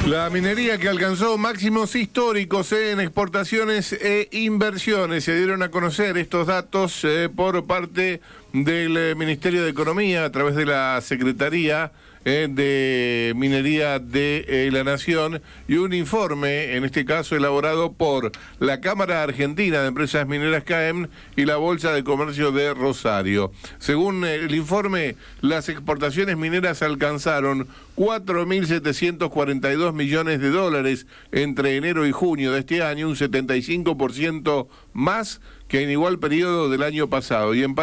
La minería que alcanzó máximos históricos en exportaciones e inversiones. Se dieron a conocer estos datos por parte del Ministerio de Economía a través de la Secretaría de Minería de la Nación, y un informe, en este caso elaborado por la Cámara Argentina de Empresas Mineras CAEM y la Bolsa de Comercio de Rosario. Según el informe, las exportaciones mineras alcanzaron 4.742 millones de dólares entre enero y junio de este año, un 75% más que en igual periodo del año pasado, y en